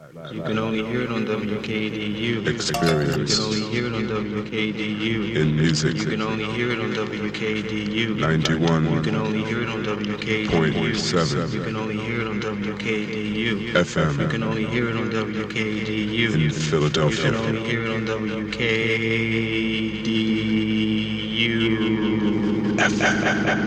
You can only hear it on WKDU. Experience. You can only hear it on WKDU. In music. You can only hear it on WKDU. 91. You can only hear it on WKDU. .7. You can only hear it on WKDU. FM. You can only hear it on WKDU. In Philadelphia. You can only hear it on WKDU. FM.